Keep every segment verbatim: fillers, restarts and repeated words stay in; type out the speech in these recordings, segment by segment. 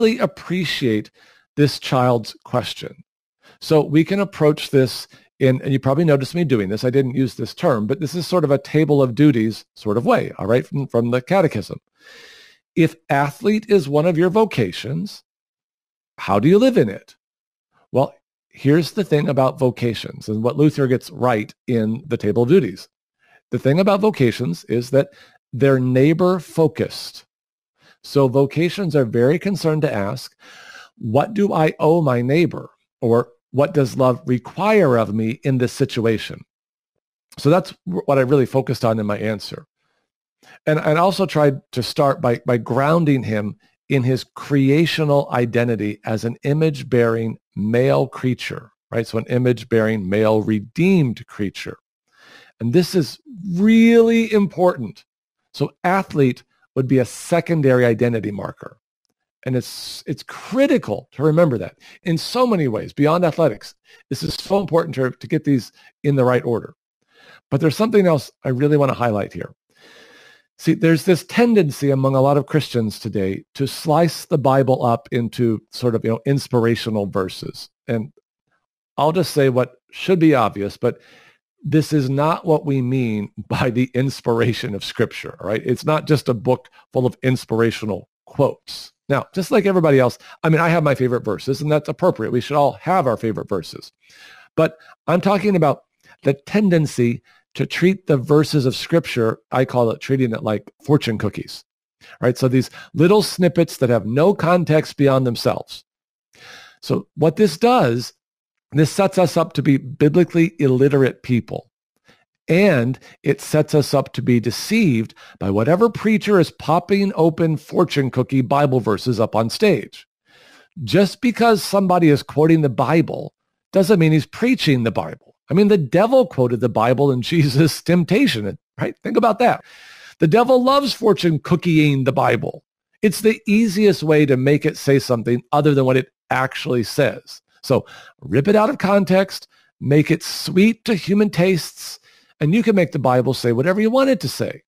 really appreciate this child's question. So we can approach this in, and you probably noticed me doing this. I didn't use this term, but this is sort of a table of duties sort of way, all right, from, from the catechism. If athlete is one of your vocations, how do you live in it? Well, here's the thing about vocations and what Luther gets right in the table of duties. The thing about vocations is that they're neighbor focused. So vocations are very concerned to ask, what do I owe my neighbor? Or what does love require of me in this situation? So that's what I really focused on in my answer. And I also tried to start by, by grounding him in his creational identity as an image-bearing male creature, right? So an image-bearing male redeemed creature. And this is really important. So athlete would be a secondary identity marker. And it's it's critical to remember that in so many ways, beyond athletics. This is so important to, to get these in the right order. But there's something else I really want to highlight here. See, there's this tendency among a lot of Christians today to slice the Bible up into sort of, you know, inspirational verses. And I'll just say what should be obvious, but this is not what we mean by the inspiration of Scripture, all right? It's not just a book full of inspirational quotes. Now, just like everybody else, I mean, I have my favorite verses, and that's appropriate. We should all have our favorite verses. But I'm talking about the tendency to treat the verses of Scripture, I call it treating it like fortune cookies, right? So these little snippets that have no context beyond themselves. So what this does, this sets us up to be biblically illiterate people. And it sets us up to be deceived by whatever preacher is popping open fortune cookie Bible verses up on stage. Just because somebody is quoting the Bible doesn't mean he's preaching the Bible. I mean, the devil quoted the Bible in Jesus' temptation, right? Think about that. The devil loves fortune cookieing the Bible. It's the easiest way to make it say something other than what it actually says. So rip it out of context, make it sweet to human tastes, and you can make the Bible say whatever you want it to say.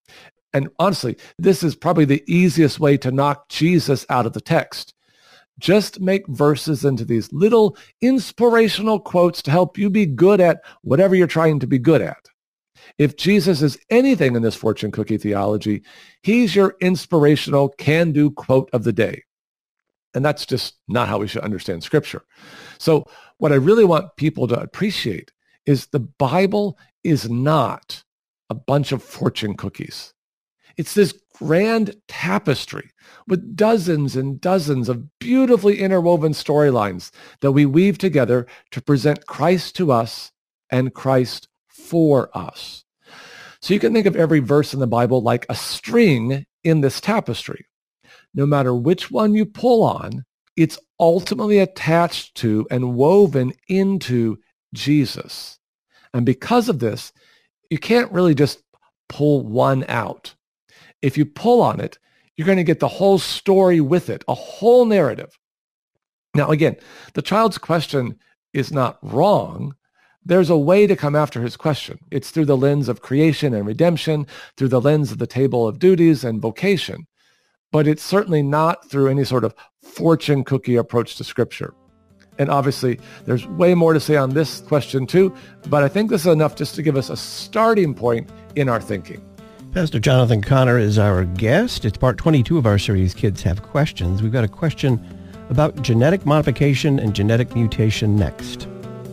And honestly, this is probably the easiest way to knock Jesus out of the text. Just make verses into these little inspirational quotes to help you be good at whatever you're trying to be good at. If Jesus is anything in this fortune cookie theology, he's your inspirational can-do quote of the day. And that's just not how we should understand Scripture. So what I really want people to appreciate is the Bible is not a bunch of fortune cookies. It's this grand tapestry with dozens and dozens of beautifully interwoven storylines that we weave together to present Christ to us and Christ for us. So you can think of every verse in the Bible like a string in this tapestry. No matter which one you pull on, it's ultimately attached to and woven into Jesus. And because of this, you can't really just pull one out. If you pull on it, you're going to get the whole story with it, a whole narrative. Now, again, the child's question is not wrong. There's a way to come after his question. It's through the lens of creation and redemption, through the lens of the table of duties and vocation. But it's certainly not through any sort of fortune cookie approach to Scripture. And obviously, there's way more to say on this question too, but I think this is enough just to give us a starting point in our thinking. Pastor Jonathan Connor is our guest. It's part twenty-two of our series, Kids Have Questions. We've got a question about genetic modification and genetic mutation next.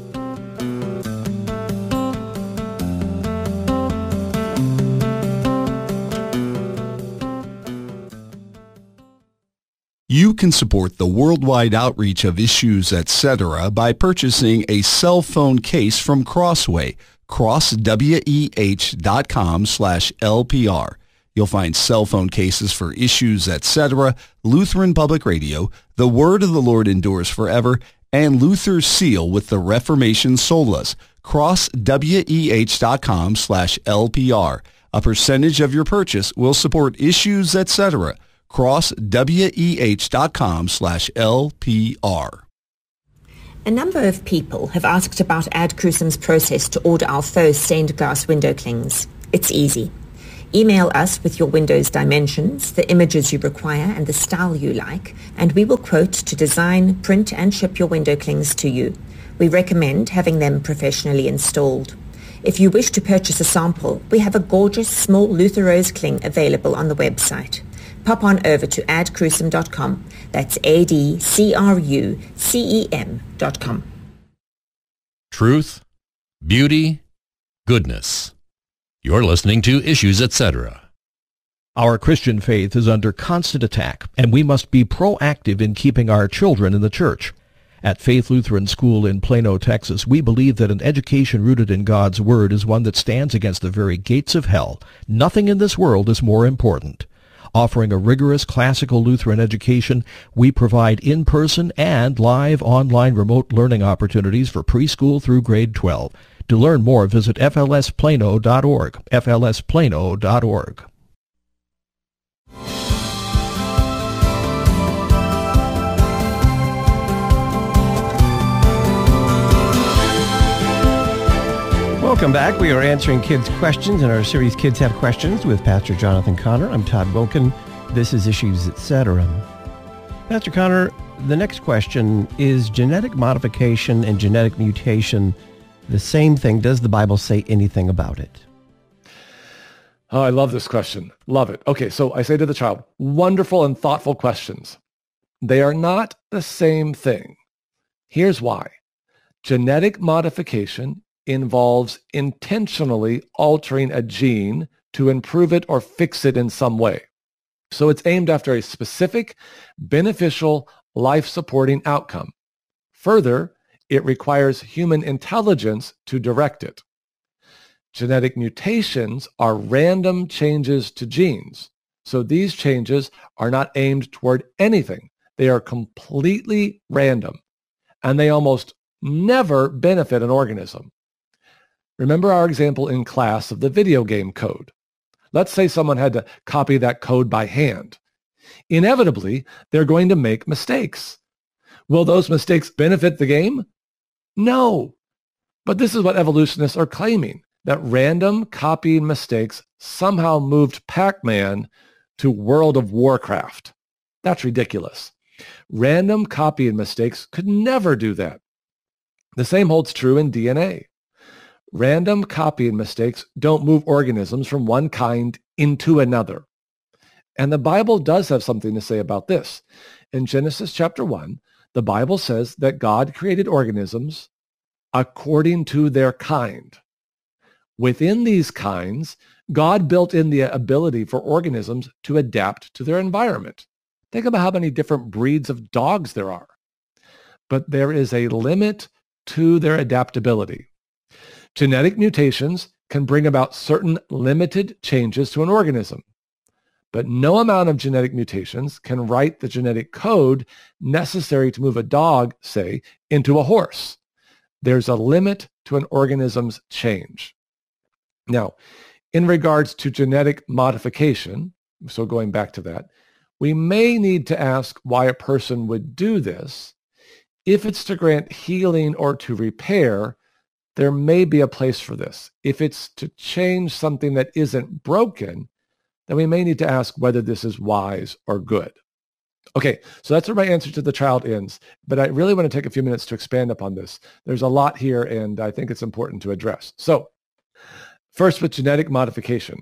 You can support the worldwide outreach of Issues, et cetera by purchasing a cell phone case from Crossway, crossweh.com slash LPR. You'll find cell phone cases for Issues, et cetera, Lutheran Public Radio, The Word of the Lord Endures Forever, and Luther's Seal with the Reformation Solas, crossweh.com slash LPR. A percentage of your purchase will support Issues, et cetera, crossweh.com slash LPR. A number of people have asked about Ad Crucem's process to order our faux stained glass window clings. It's easy. Email us with your window's dimensions, the images you require, and the style you like, and we will quote to design, print, and ship your window clings to you. We recommend having them professionally installed. If you wish to purchase a sample, we have a gorgeous small Luther Rose cling available on the website. Pop on over to ad crucem dot com. That's A D C R U C E M dot com. Truth, beauty, goodness. You're listening to Issues, et cetera. Our Christian faith is under constant attack, and we must be proactive in keeping our children in the church. At Faith Lutheran School in Plano, Texas, we believe that an education rooted in God's Word is one that stands against the very gates of hell. Nothing in this world is more important. Offering a rigorous classical Lutheran education, we provide in-person and live online remote learning opportunities for preschool through grade twelve. To learn more, visit F L S plano dot org, F L S plano dot org. Welcome back. We are answering kids' questions in our series Kids Have Questions with Pastor Jonathan Conner. I'm Todd Wilken. This is Issues, et cetera. Pastor Conner, the next question is genetic modification and genetic mutation the same thing? Does the Bible say anything about it? Oh, I love this question. Love it. Okay, so I say to the child, wonderful and thoughtful questions. They are not the same thing. Here's why. Genetic modification involves intentionally altering a gene to improve it or fix it in some way. So it's aimed after a specific, beneficial, life-supporting outcome. Further, it requires human intelligence to direct it. Genetic mutations are random changes to genes. So these changes are not aimed toward anything. They are completely random, and they almost never benefit an organism. Remember our example in class of the video game code. Let's say someone had to copy that code by hand. Inevitably, they're going to make mistakes. Will those mistakes benefit the game? No. But this is what evolutionists are claiming, that random copying mistakes somehow moved Pac-Man to World of Warcraft. That's ridiculous. Random copying mistakes could never do that. The same holds true in D N A. Random copying mistakes don't move organisms from one kind into another. And the Bible does have something to say about this. In Genesis chapter one, the Bible says that God created organisms according to their kind. Within these kinds, God built in the ability for organisms to adapt to their environment. Think about how many different breeds of dogs there are. But there is a limit to their adaptability. Genetic mutations can bring about certain limited changes to an organism, but no amount of genetic mutations can write the genetic code necessary to move a dog, say, into a horse. There's a limit to an organism's change. Now, in regards to genetic modification, so going back to that, we may need to ask why a person would do this. If it's to grant healing or to repair, there may be a place for this. If it's to change something that isn't broken, then we may need to ask whether this is wise or good. Okay, so that's where my answer to the child ends. But I really want to take a few minutes to expand upon this. There's a lot here, and I think it's important to address. So first, with genetic modification,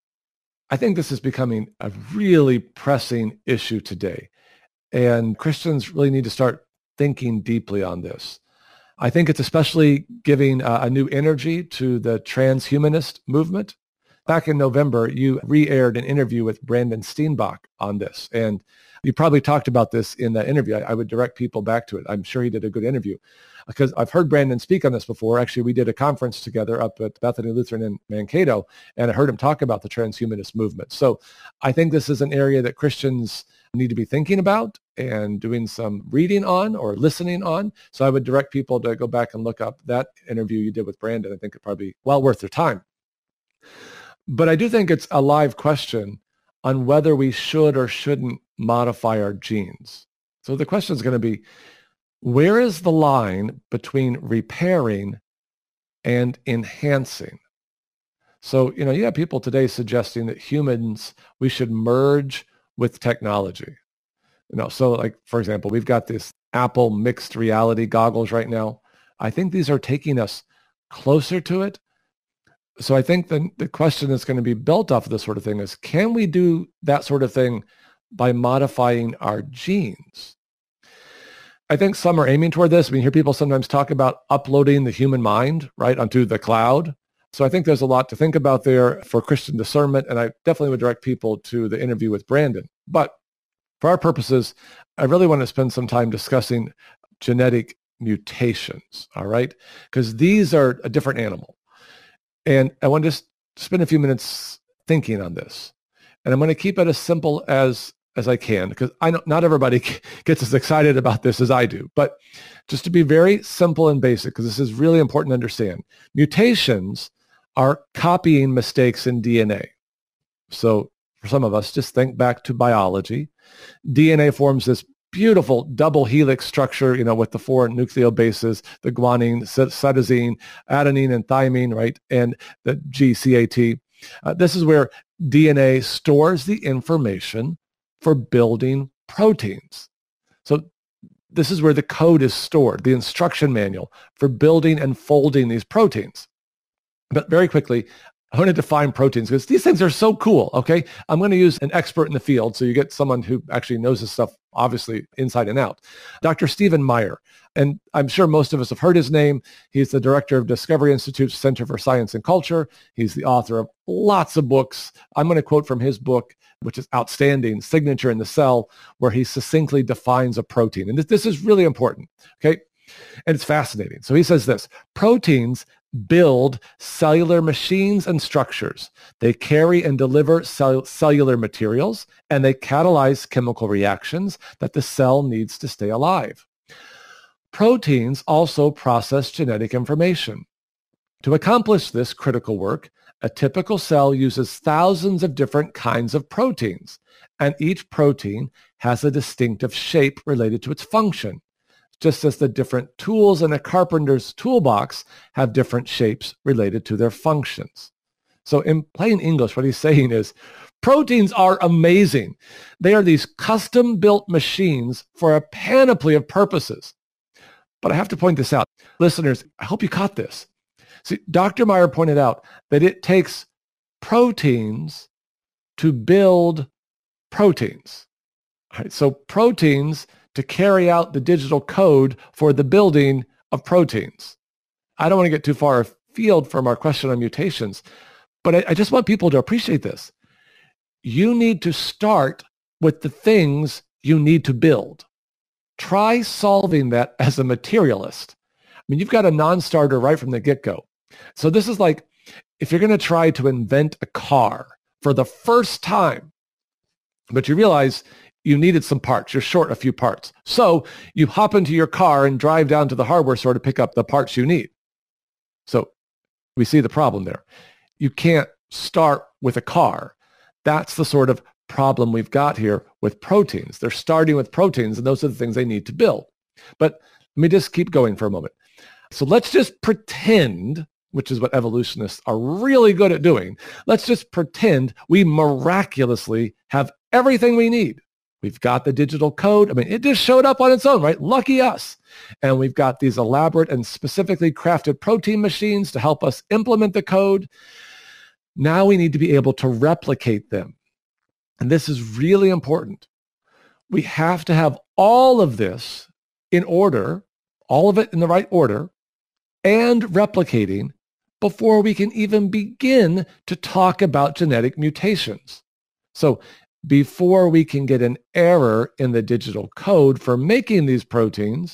I think this is becoming a really pressing issue today. And Christians really need to start thinking deeply on this. I think it's especially giving uh, a new energy to the transhumanist movement. Back in November, you re-aired an interview with Brandon Steenbach on this. And you probably talked about this in that interview. I, I would direct people back to it. I'm sure he did a good interview because I've heard Brandon speak on this before. Actually, we did a conference together up at Bethany Lutheran in Mankato, and I heard him talk about the transhumanist movement. So I think this is an area that Christians need to be thinking about and doing some reading on or listening on. So I would direct people to go back and look up that interview you did with Brandon. I think it probably well worth their time. But I do think it's a live question on whether we should or shouldn't modify our genes. So the question is going to be, where is the line between repairing and enhancing? So, you know, you have people today suggesting that humans, we should merge with technology. You know, so like, for example, we've got this Apple mixed reality goggles right now. I think these are taking us closer to it. So I think the, the question that's going to be built off of this sort of thing is, can we do that sort of thing by modifying our genes? I think some are aiming toward this. We hear people sometimes talk about uploading the human mind, right, onto the cloud. So I think there's a lot to think about there for Christian discernment, and I definitely would direct people to the interview with Brandon. But for our purposes, I really want to spend some time discussing genetic mutations, all right? Because these are a different animal. And I want to just spend a few minutes thinking on this. And I'm going to keep it as simple as, as I can, because I know not everybody gets as excited about this as I do. But just to be very simple and basic, because this is really important to understand, mutations are copying mistakes in D N A. So for some of us, just think back to biology. D N A forms this beautiful double helix structure, you know, with the four nucleobases, the guanine, cytosine, adenine, and thymine, right? And the G C A T. Uh, this is where D N A stores the information for building proteins. So this is where the code is stored, the instruction manual for building and folding these proteins. But very quickly, I want to define proteins because these things are so cool, okay? I'm going to use an expert in the field, so you get someone who actually knows this stuff, obviously, inside and out. Doctor Stephen Meyer, and I'm sure most of us have heard his name. He's the director of Discovery Institute's Center for Science and Culture. He's the author of lots of books. I'm going to quote from his book, which is outstanding, Signature in the Cell, where he succinctly defines a protein. And this, this is really important, okay? And it's fascinating. So he says this: proteins build cellular machines and structures. They carry and deliver cell- cellular materials, and they catalyze chemical reactions that the cell needs to stay alive. Proteins also process genetic information. To accomplish this critical work, a typical cell uses thousands of different kinds of proteins, and each protein has a distinctive shape related to its function, just as the different tools in a carpenter's toolbox have different shapes related to their functions. So in plain English, what he's saying is, proteins are amazing. They are these custom-built machines for a panoply of purposes. But I have to point this out. Listeners, I hope you caught this. See, Doctor Meyer pointed out that it takes proteins to build proteins. All right, so proteins to carry out the digital code for the building of proteins. I don't want to get too far afield from our question on mutations, but I, I just want people to appreciate this. You need to start with the things you need to build. Try solving that as a materialist. I mean, you've got a non-starter right from the get-go. So this is like if you're going to try to invent a car for the first time, but you realize you needed some parts. You're short a few parts. So you hop into your car and drive down to the hardware store to pick up the parts you need. So we see the problem there. You can't start with a car. That's the sort of problem we've got here with proteins. They're starting with proteins, and those are the things they need to build. But let me just keep going for a moment. So let's just pretend, which is what evolutionists are really good at doing, let's just pretend we miraculously have everything we need. We've got the digital code. I mean, it just showed up on its own, right? Lucky us. And we've got these elaborate and specifically crafted protein machines to help us implement the code. Now we need to be able to replicate them. And this is really important. We have to have all of this in order, all of it in the right order, and replicating before we can even begin to talk about genetic mutations. So before we can get an error in the digital code for making these proteins,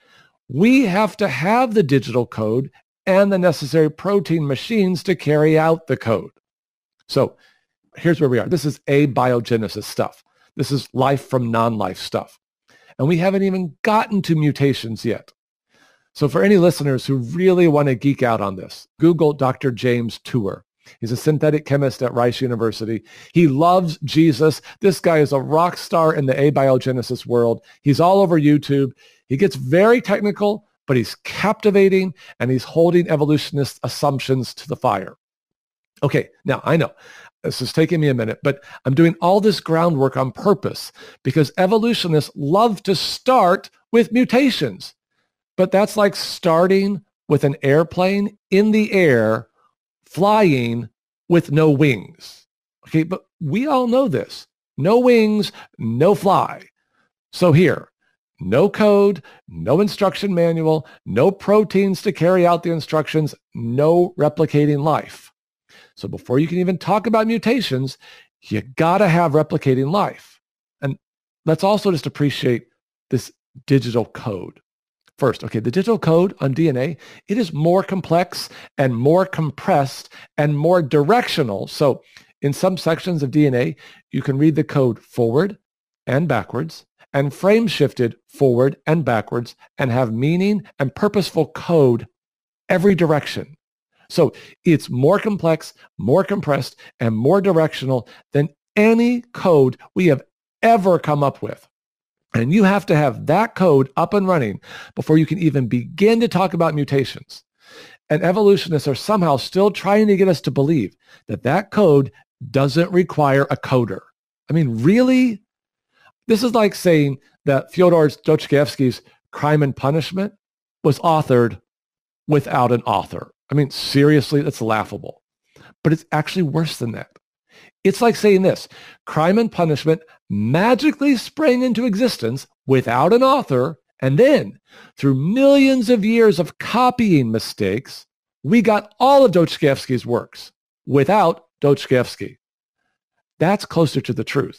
we have to have the digital code and the necessary protein machines to carry out the code. So here's where we are. This is abiogenesis stuff. This is life from non-life stuff. And we haven't even gotten to mutations yet. So for any listeners who really want to geek out on this, Google Doctor James Tour. He's a synthetic chemist at Rice University. He loves Jesus. This guy is a rock star in the abiogenesis world. He's all over YouTube. He gets very technical, but he's captivating, and he's holding evolutionist assumptions to the fire. Okay, now I know this is taking me a minute, but I'm doing all this groundwork on purpose because evolutionists love to start with mutations. But that's like starting with an airplane in the air, flying with no wings. Okay, but we all know this. No wings, no fly. So here, no code, no instruction manual, no proteins to carry out the instructions, no replicating life. So before you can even talk about mutations, you gotta have replicating life. And let's also just appreciate this digital code. First, okay, the digital code on D N A, it is more complex and more compressed and more directional. So in some sections of D N A, you can read the code forward and backwards and frame shifted forward and backwards and have meaning and purposeful code every direction. So it's more complex, more compressed, and more directional than any code we have ever come up with. And you have to have that code up and running before you can even begin to talk about mutations. And evolutionists are somehow still trying to get us to believe that that code doesn't require a coder. I mean, really? This is like saying that Fyodor Dostoevsky's Crime and Punishment was authored without an author. I mean, seriously, that's laughable. But it's actually worse than that. It's like saying this: Crime and Punishment magically sprang into existence without an author, and then, through millions of years of copying mistakes, we got all of Dostoevsky's works without Dostoevsky. That's closer to the truth.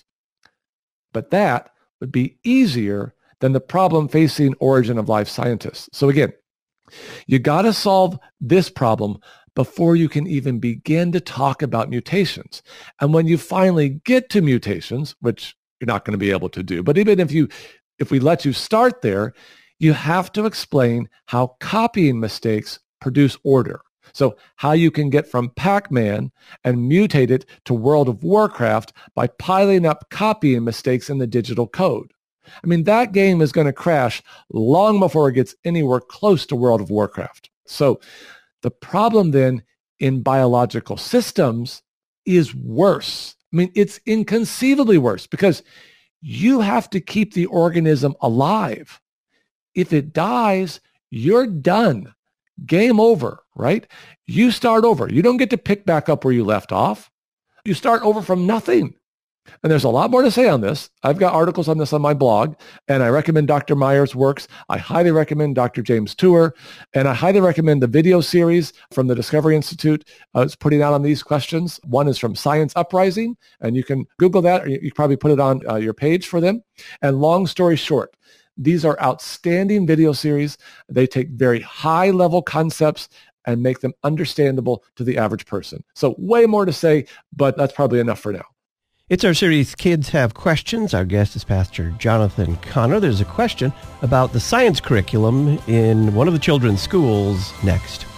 But that would be easier than the problem facing origin of life scientists. So again, you got to solve this problem before you can even begin to talk about mutations. And when you finally get to mutations, which you're not going to be able to do, but even if you, if we let you start there, you have to explain how copying mistakes produce order. So how you can get from Pac-Man and mutate it to World of Warcraft by piling up copying mistakes in the digital code. I mean, that game is going to crash long before it gets anywhere close to World of Warcraft. So the problem then in biological systems is worse. I mean, it's inconceivably worse because you have to keep the organism alive. If it dies, you're done. Game over, right? You start over. You don't get to pick back up where you left off. You start over from nothing. And there's a lot more to say on this. I've got articles on this on my blog, and I recommend Doctor Meyer's works. I highly recommend Doctor James Tour, and I highly recommend the video series from the Discovery Institute. Uh, it's putting out on these questions. One is from Science Uprising, and you can Google that, or you can probably put it on uh, your page for them. And long story short, these are outstanding video series. They take very high-level concepts and make them understandable to the average person. So way more to say, but that's probably enough for now. It's our series, Kids Have Questions. Our guest is Pastor Jonathan Connor. There's a question about the science curriculum in one of the children's schools next.